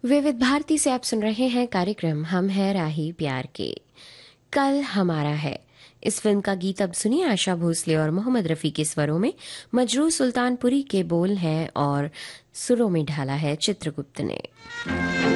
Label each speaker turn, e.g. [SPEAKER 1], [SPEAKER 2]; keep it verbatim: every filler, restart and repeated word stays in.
[SPEAKER 1] विविध भारती से आप सुन रहे हैं कार्यक्रम हम है राही प्यार के। कल हमारा है इस फिल्म का गीत अब सुनिए आशा भोसले और मोहम्मद रफ़ी के स्वरों में। मजरू सुल्तानपुरी के बोल हैं और सुरों में ढाला है चित्रगुप्त ने।